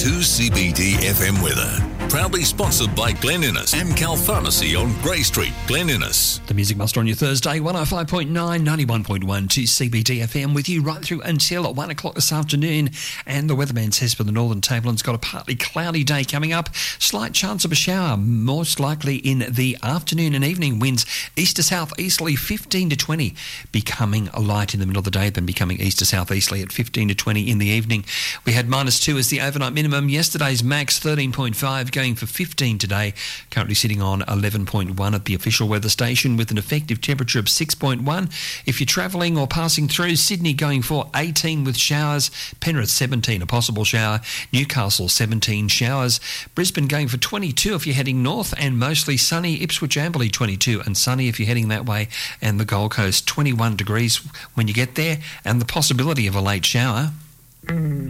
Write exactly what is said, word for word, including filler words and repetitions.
two C B D F M weather. Proudly sponsored by Glen Innes, Amcal Pharmacy on Grey Street, Glen Innes. The Music Master on your Thursday, one oh five point nine, ninety-one point one to C B D F M with you right through until one o'clock this afternoon. And the weatherman says for the Northern Tableland's got a partly cloudy day coming up. Slight chance of a shower, most likely in the afternoon and evening. Winds east to south easterly fifteen to twenty, becoming light in the middle of the day, then becoming east to south easterly at fifteen to twenty in the evening. We had minus two as the overnight minimum. Yesterday's max thirteen point five, going for fifteen today. Currently sitting on eleven point one at the official weather station with an effective temperature of six point one. If you're travelling or passing through, Sydney going for eighteen with showers. Penrith seventeen, a possible shower. Newcastle seventeen showers. Brisbane going for twenty-two if you're heading north and mostly sunny. Ipswich Amberley twenty-two and sunny if you're heading that way. And the Gold Coast twenty-one degrees when you get there and the possibility of a late shower. Mm.